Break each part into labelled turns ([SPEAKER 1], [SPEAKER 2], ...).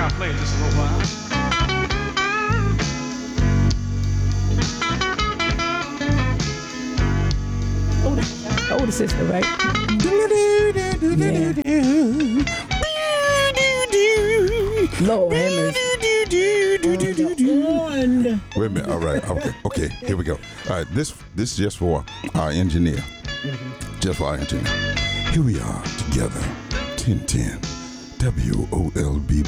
[SPEAKER 1] I'll play it just a little while.
[SPEAKER 2] Older sister, right? Lord have mercy.
[SPEAKER 3] Wait a minute. All right. Okay. Here we go. All right. This is just for our engineer. Just for our engineer. Here we are together. 1010 WOLB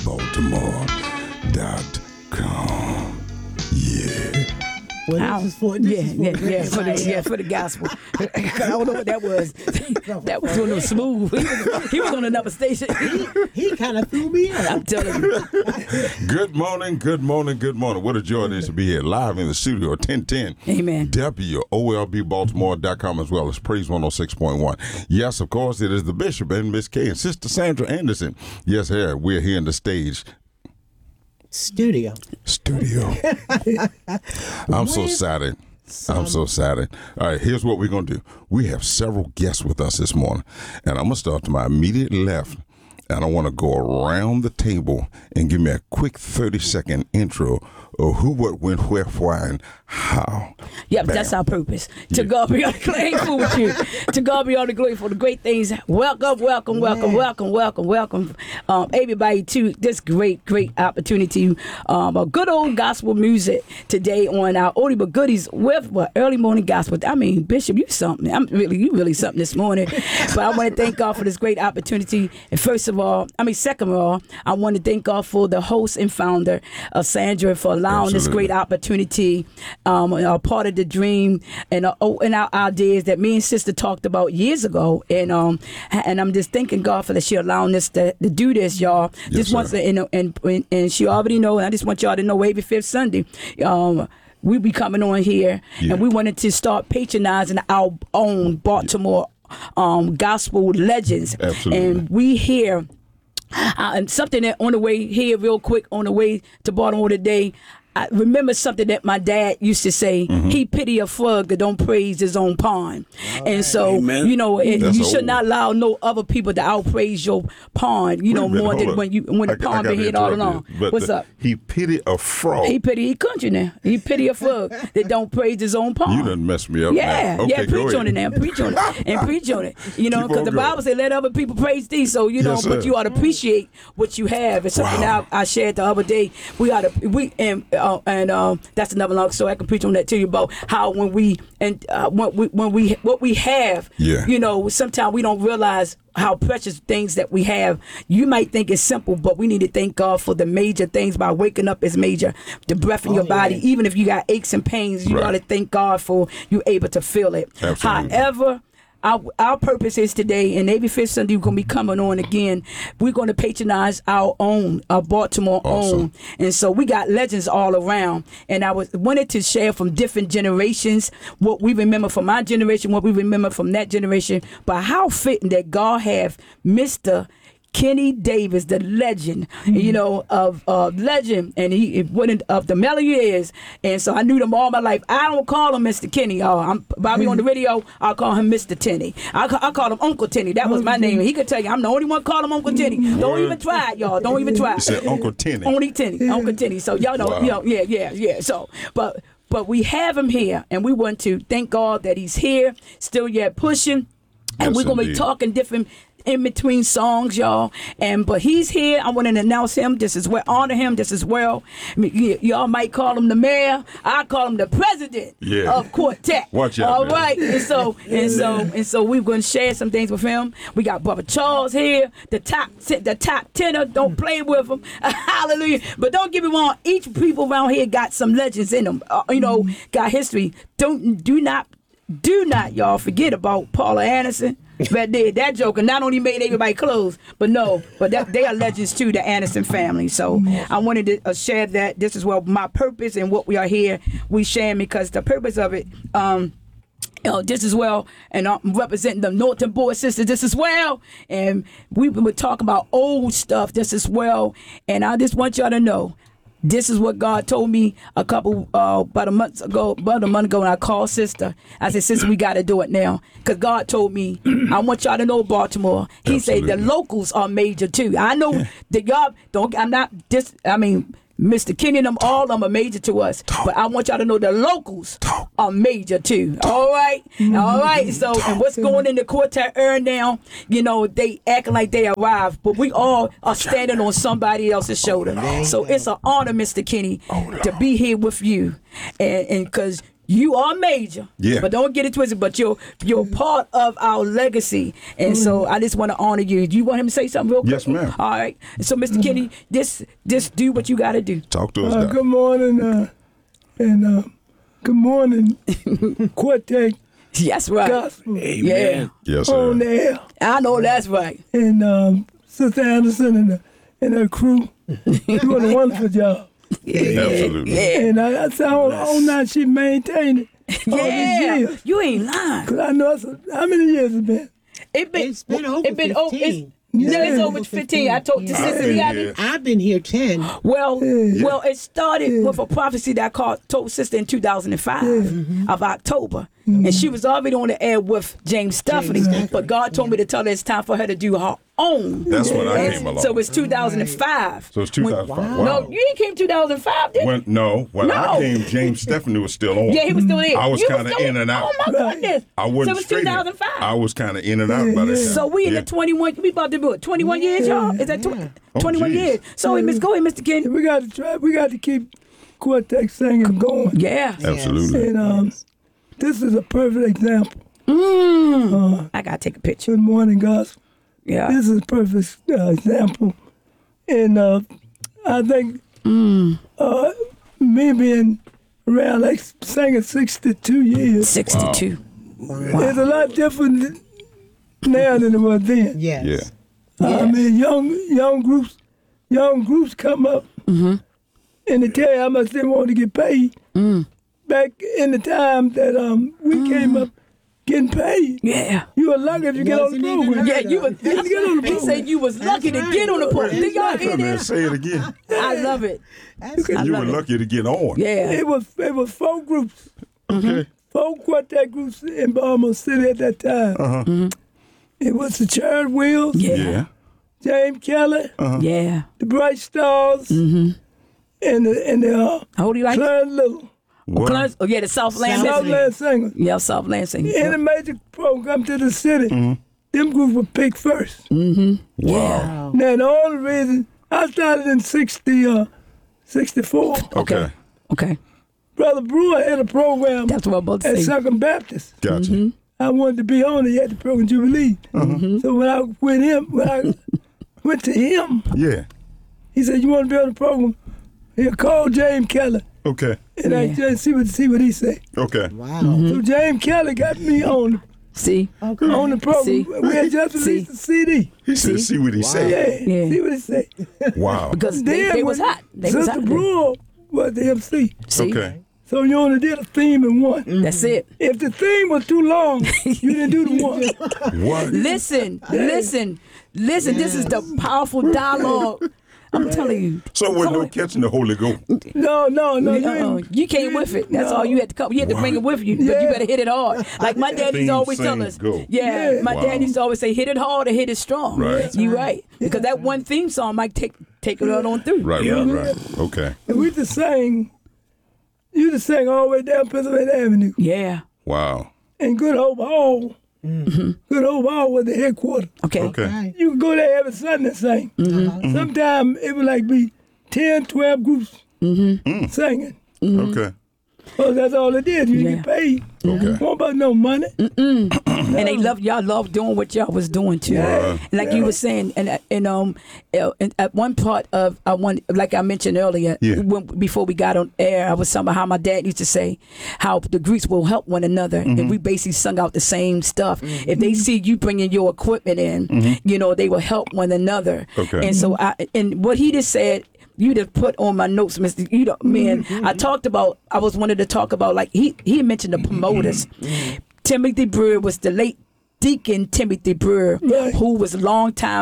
[SPEAKER 3] Baltimore.com. Yeah.
[SPEAKER 4] Well, this is for
[SPEAKER 2] for the gospel. I don't know what that was. That was on the smooth. He was on another station.
[SPEAKER 4] He kind of threw me in.
[SPEAKER 2] I'm telling you.
[SPEAKER 3] Good morning. What a joy it is to be here live in the studio at 1010.
[SPEAKER 2] Amen.
[SPEAKER 3] WOLB Baltimore.com as well as Praise 106.1. Yes, of course, it is the Bishop and Miss K and Sister Sandra Anderson. Yes, here we're here in the stage.
[SPEAKER 4] Studio.
[SPEAKER 3] I'm so excited. I'm so excited. All right, here's what we're going to do. We have several guests with us this morning, and I'm going to start to my immediate left, and I want to go around the table and give me a quick 30-second intro of who, what, when, where, why, and how.
[SPEAKER 2] Yep,
[SPEAKER 3] Bam.
[SPEAKER 2] that's our purpose. To God be all the glory with you. To God be all the glory for the great things. Welcome, everybody to this great opportunity. A good old gospel music today on our oldie but goodies with early morning gospel. I mean, Bishop, you something. You really something this morning. But I want to thank God for this great opportunity. And second of all, I want to thank God for the host and founder of Sandra for allowing this great opportunity. A part of the dream and our ideas that me and Sister talked about years ago, and I'm just thanking God for that she allowing us to do this, y'all.
[SPEAKER 3] Yes,
[SPEAKER 2] and she already know, and I just want y'all to know every fifth Sunday. We be coming on here, and we wanted to start patronizing our own Baltimore gospel legends.
[SPEAKER 3] Absolutely.
[SPEAKER 2] And we here. And something that on the way here, real quick, on the way to Baltimore today, I remember something that my dad used to say. He pity a frog that don't praise his own pond. And so,
[SPEAKER 5] Amen.
[SPEAKER 2] you know, you should
[SPEAKER 3] old.
[SPEAKER 2] not allow no other people to outpraise your pond, you know, more than when the pond been hit all along. What's up?
[SPEAKER 3] He pity a frog.
[SPEAKER 2] He country now. He pity a frog that don't praise his own pond.
[SPEAKER 3] You done messed me up.
[SPEAKER 2] Yeah,
[SPEAKER 3] now. Okay,
[SPEAKER 2] yeah, preach on it now. Preach on it. And preach on it. You know,
[SPEAKER 3] Keep
[SPEAKER 2] because
[SPEAKER 3] on
[SPEAKER 2] the
[SPEAKER 3] going.
[SPEAKER 2] Bible said, let other people praise thee. So, you know,
[SPEAKER 3] Yes,
[SPEAKER 2] but
[SPEAKER 3] sir.
[SPEAKER 2] you ought to appreciate what you have. It's something
[SPEAKER 3] Wow.
[SPEAKER 2] I shared the other day. That's another long story. I can preach on that to you about how when we what we have,
[SPEAKER 3] Yeah.
[SPEAKER 2] you know, sometimes we don't realize how precious things that we have. You might think it's simple, but we need to thank God for the major things. By waking up is major. The breath in your body, even if you got aches and pains, you
[SPEAKER 3] Right.
[SPEAKER 2] got to thank God for you able to feel it.
[SPEAKER 3] Absolutely.
[SPEAKER 2] However, our purpose is today, and every fifth Sunday we're going to be coming on again. We're going to patronize our own, our Baltimore
[SPEAKER 3] Awesome.
[SPEAKER 2] own. And so we got legends all around. And I wanted to share from different generations what we remember from my generation, what we remember from that generation. But how fitting that God have Mr. Kenny Davis, the legend, you know, of legend, and he went of the mellow years, and so I knew them all my life. I don't call him Mr. Kenny. I'm Bobby on the radio. I'll call him Mr. Tenny. I call him Uncle Tenny. That was my name. He could tell you I'm the only one call him Uncle Tenny. Don't even try it, y'all. Don't even try.
[SPEAKER 3] He said Uncle Tenny.
[SPEAKER 2] Only Tenny, Uncle Tenny. So y'all know,
[SPEAKER 3] Wow.
[SPEAKER 2] you know, yeah. So, but we have him here, and we want to thank God that he's here, still yet pushing, and
[SPEAKER 3] Yes,
[SPEAKER 2] we're gonna be
[SPEAKER 3] indeed.
[SPEAKER 2] talking different in between songs, y'all. But he's here. I want to announce him just as well, honor him just as well. I mean, y'all might call him the mayor. I call him the president of Quartet.
[SPEAKER 3] Watch out,
[SPEAKER 2] All
[SPEAKER 3] man.
[SPEAKER 2] right. And so we're going to share some things with him. We got Brother Charles here, the top tenor. Don't play with him. Hallelujah. But don't get me wrong. Each people around here got some legends in them. You know, got history. Do not, y'all forget about Paula Anderson. That did that joke, and not only made everybody close, but they are legends too, the Anderson family. So I wanted to share that. This is what my purpose and what we are here. We share because the purpose of it. This as well, and I'm representing the Norton Board Sisters this as well, and we would talk about old stuff this as well. And I just want y'all to know, This is what God told me about a month ago, and I called sister. I said, sister, we got to do it now. Because God told me, I want y'all to know Baltimore. He said the locals are major too. I know that y'all Mr. Kenny and them, all of them are major to us. But I want y'all to know the locals are major too. All right? All right. So, and what's going in the quartet area now, they acting like they arrived. But we all are standing on somebody else's shoulder. So it's an honor, Mr. Kenny, to be here with you. And because you are major, but don't get it twisted. But you're part of our legacy, and so I just want to honor you. Do you want him to say something real quick?
[SPEAKER 3] Yes, ma'am.
[SPEAKER 2] All right. So, Mr. Kenny, just do what you got to do.
[SPEAKER 3] Talk to us. Doc.
[SPEAKER 1] Good morning, and good morning, Quartet
[SPEAKER 2] Yes, right.
[SPEAKER 1] Gospel.
[SPEAKER 2] Yeah.
[SPEAKER 3] Yes,
[SPEAKER 1] On
[SPEAKER 3] sir.
[SPEAKER 1] the air,
[SPEAKER 2] I know that's right.
[SPEAKER 1] and Sister Anderson and her crew doing a wonderful job.
[SPEAKER 3] Absolutely.
[SPEAKER 2] Yeah.
[SPEAKER 1] And I said, all night she maintained it. All these
[SPEAKER 2] Yeah.
[SPEAKER 1] years.
[SPEAKER 2] You ain't lying.
[SPEAKER 1] Cause I know how many years it's been.
[SPEAKER 4] It's been over 15.
[SPEAKER 2] It's over 15. I told to Sister Leonie.
[SPEAKER 4] I've been here 10.
[SPEAKER 2] Well, it started with a prophecy that I told Sister in 2005 of October. And she was already on the air with James Stephanie. But God told me to tell her it's time for her to do her own.
[SPEAKER 3] That's when I came along.
[SPEAKER 2] So it's 2005.
[SPEAKER 3] So it's 2005. Wow.
[SPEAKER 2] No, you ain't came 2005, did you?
[SPEAKER 3] When I came, James Stephanie was still on.
[SPEAKER 2] Yeah, he was still there.
[SPEAKER 3] I was
[SPEAKER 2] You
[SPEAKER 3] kind of
[SPEAKER 2] still-
[SPEAKER 3] in and out.
[SPEAKER 2] Oh, my goodness.
[SPEAKER 3] I wasn't
[SPEAKER 2] So it was
[SPEAKER 3] straight in.
[SPEAKER 2] 2005.
[SPEAKER 3] I was kind of in and out by that time.
[SPEAKER 2] So we in the 21, we about to do it, 21 years, y'all? Is that 21
[SPEAKER 3] geez.
[SPEAKER 2] years? So, go ahead, Mr. Kenny.
[SPEAKER 1] We got to try. We got to keep Quartet singing going.
[SPEAKER 2] Yeah.
[SPEAKER 3] Absolutely.
[SPEAKER 1] And this is a perfect example.
[SPEAKER 2] I got to take a picture.
[SPEAKER 1] Good morning, Gospel.
[SPEAKER 2] Yeah.
[SPEAKER 1] This is a perfect example. And I think me being around like singing 62 years,
[SPEAKER 2] 62.
[SPEAKER 1] it's a lot different now than it was then.
[SPEAKER 4] Yes.
[SPEAKER 3] Yeah.
[SPEAKER 1] I mean, young groups come up and they tell you how much they want to get paid. Back in the time that we came up getting paid,
[SPEAKER 2] Yeah.
[SPEAKER 1] you were lucky if you get on the
[SPEAKER 4] Wasn't even
[SPEAKER 1] program.
[SPEAKER 2] Yeah, you was.
[SPEAKER 1] Get on the
[SPEAKER 2] He said you was lucky to get on the program. Did y'all hear
[SPEAKER 3] Come here,
[SPEAKER 2] this?
[SPEAKER 3] say it again.
[SPEAKER 2] I love it.
[SPEAKER 3] You were
[SPEAKER 2] love it.
[SPEAKER 3] lucky to get on.
[SPEAKER 2] Yeah.
[SPEAKER 1] It was 4 groups,
[SPEAKER 3] Okay.
[SPEAKER 1] 4 quartet groups in Baltimore City at that time. It was the Church Wheels,
[SPEAKER 2] Yeah.
[SPEAKER 3] Yeah.
[SPEAKER 1] James Kelly,
[SPEAKER 2] Yeah.
[SPEAKER 1] the Bright Stars, and the
[SPEAKER 2] How old are you like?
[SPEAKER 1] Clarence Little,
[SPEAKER 3] What?
[SPEAKER 2] Oh, yeah, the Southland.
[SPEAKER 1] Southland Singers.
[SPEAKER 2] Yeah, Southland singing.
[SPEAKER 1] Any major program come to the city, them groups were picked first.
[SPEAKER 3] Wow.
[SPEAKER 1] Now, the only reason I started in 64.
[SPEAKER 3] Okay.
[SPEAKER 2] Okay.
[SPEAKER 1] Brother Brewer had a program
[SPEAKER 2] That's what I'm about to
[SPEAKER 1] at
[SPEAKER 2] say.
[SPEAKER 1] Second Baptist.
[SPEAKER 3] Gotcha.
[SPEAKER 1] I wanted to be on it. He had the program Jubilee. So when I went to him,
[SPEAKER 3] Yeah.
[SPEAKER 1] he said, "You want to be on the program?" He'll call James Kelly,
[SPEAKER 3] Okay.
[SPEAKER 1] and I just see what he said.
[SPEAKER 3] Okay.
[SPEAKER 4] Wow.
[SPEAKER 1] So James Kelly got me on
[SPEAKER 2] See?
[SPEAKER 1] the program.
[SPEAKER 2] See?
[SPEAKER 1] We had just released the CD.
[SPEAKER 3] He said, see what he said.
[SPEAKER 1] Yeah, see what he said.
[SPEAKER 3] Wow.
[SPEAKER 2] Because they was
[SPEAKER 1] when
[SPEAKER 2] hot. They was
[SPEAKER 1] Sister
[SPEAKER 2] hot. then.
[SPEAKER 1] Brewer was the MC.
[SPEAKER 2] See?
[SPEAKER 3] Okay.
[SPEAKER 1] So you only did a theme in one.
[SPEAKER 2] That's it.
[SPEAKER 1] If the theme was too long, you didn't do the one.
[SPEAKER 3] What?
[SPEAKER 2] Listen. This is the powerful dialogue. I'm telling you.
[SPEAKER 3] So we're no catching the Holy Ghost.
[SPEAKER 1] No.
[SPEAKER 2] You came with it. That's all you had to come. You had to bring it with you, but you
[SPEAKER 1] Yeah.
[SPEAKER 2] better hit it hard. Like my dad used
[SPEAKER 3] Theme,
[SPEAKER 2] to always
[SPEAKER 3] sing,
[SPEAKER 2] tell us.
[SPEAKER 3] go.
[SPEAKER 2] Yeah, my
[SPEAKER 3] Wow.
[SPEAKER 2] dad used to always say, "Hit it hard or hit it strong."
[SPEAKER 3] Right.
[SPEAKER 2] You right because that one theme song might take it right on through.
[SPEAKER 3] Right. Okay.
[SPEAKER 1] And we just sang. You just sang all the way down Pennsylvania Avenue.
[SPEAKER 2] Yeah.
[SPEAKER 3] Wow.
[SPEAKER 1] And Good Hope Hall. Good Hope Hall was the headquarters.
[SPEAKER 2] Okay.
[SPEAKER 3] Okay.
[SPEAKER 1] You could go there every Sunday and sing. Sometimes it would like be 10, 12 groups singing.
[SPEAKER 3] Okay.
[SPEAKER 1] Well, that's all it did. You
[SPEAKER 2] Yeah.
[SPEAKER 1] get paid.
[SPEAKER 3] Okay.
[SPEAKER 1] Won't about no money.
[SPEAKER 2] And they y'all loved doing what y'all was doing too.
[SPEAKER 3] Yeah.
[SPEAKER 2] And like you were saying, and at one part of like I mentioned earlier,
[SPEAKER 3] Yeah.
[SPEAKER 2] before we got on air, I was talking about how my dad used to say how the groups will help one another, and we basically sung out the same stuff. If they see you bringing your equipment in, they will help one another.
[SPEAKER 3] Okay.
[SPEAKER 2] And so and what he just said. You'd have put on my notes, Mr. Man. I was wanted to talk about, like, he mentioned the promoters. Timothy Brewer was the late Deacon Timothy Brewer,
[SPEAKER 1] Right.
[SPEAKER 2] who was a longtime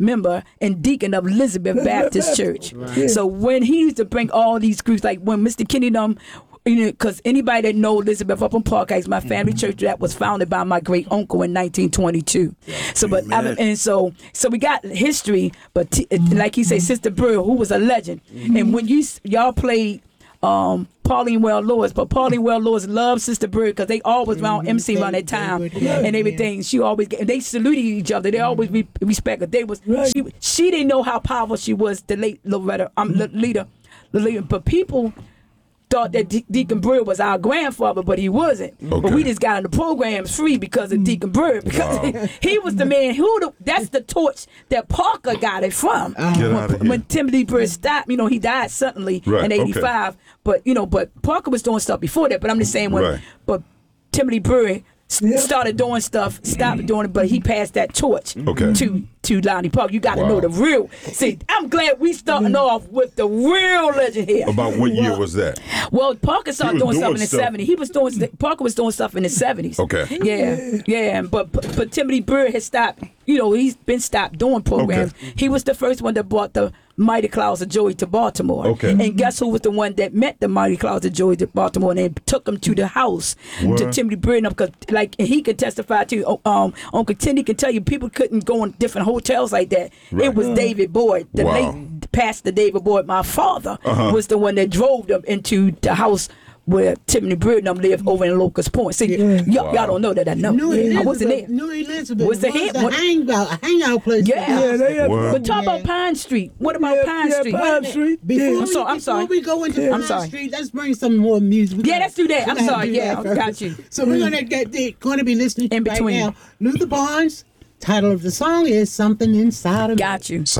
[SPEAKER 2] member and deacon of Elizabeth Baptist Church. Right. So when he used to bring all these groups, like when Mr. Kenny because anybody that know Elizabeth up in Park Heights, my family church that was founded by my great uncle in 1922. So, but so we got history, but like he said, Sister Burr, who was a legend, and when y'all played Pauline Well Lewis, but Pauline Well Lewis loved Sister Burr because they always around MC around that time and everything. She always they saluted each other. They always respect her. They was she didn't know how powerful she was. The late Loretta, leader, but people thought that Deacon Brewer was our grandfather, but he wasn't. Okay. But we just got on the programs free because of Deacon Brewer, because he was the man that's the torch that Parker got it from. When Timothy Brewer stopped, he died suddenly in 85. Okay. But Parker was doing stuff before that. But I'm just saying but Timothy Brewer started doing stuff, stopped doing it, but he passed that torch to Lonnie Parker. You got to know the real. See, I'm glad we starting off with the real legend here.
[SPEAKER 3] About what year was that?
[SPEAKER 2] Well, Parker started doing stuff in the 70s. Parker was doing stuff in the 70s.
[SPEAKER 3] Okay.
[SPEAKER 2] Yeah. But Timothy Brewer has stopped. He's been stopped doing programs. Okay. He was the first one that brought the Mighty Clouds of Joy to Baltimore. Okay. And guess who was the one that met the Mighty Clouds of Joy to Baltimore and took them to the house to Timothy Brewer? Because he could testify to. Uncle Tindy can tell you people couldn't go in different hotels like that. Right. It was David Boyd, the late Pastor David Boyd. My father was the one that drove them into the house where Timothy Brewer lived over in Locust Point. See, y'all don't know that I know. I wasn't there.
[SPEAKER 4] New Elizabeth
[SPEAKER 2] was the
[SPEAKER 4] hangout place.
[SPEAKER 2] But talk about Pine Street. What about Pine Street?
[SPEAKER 1] Pine Street.
[SPEAKER 4] Before we go into Pine Street, let's bring some more music.
[SPEAKER 2] Let's do that. I'm sorry. Got you.
[SPEAKER 4] So we're going to be listening in between right now. Luther Barnes. Title of the song is Something Inside of Me.
[SPEAKER 2] Got you.